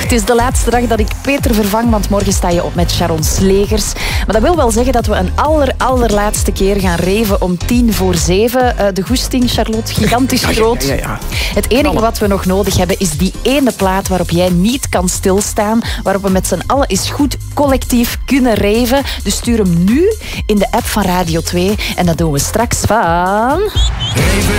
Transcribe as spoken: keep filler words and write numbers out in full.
Het is de laatste dag dat ik Peter vervang, want morgen sta je op met Sharon Slegers. Maar dat wil wel zeggen dat we een aller, allerlaatste keer gaan reven om tien voor zeven. Uh, de goesting, Charlotte, gigantisch groot. Ja, ja, ja. Het enige wat we nog nodig hebben is die ene plaat waarop jij niet kan stilstaan, waarop we met z'n allen eens goed collectief kunnen reven. Dus stuur hem nu in de app van Radio twee en dat doen we straks van... Reven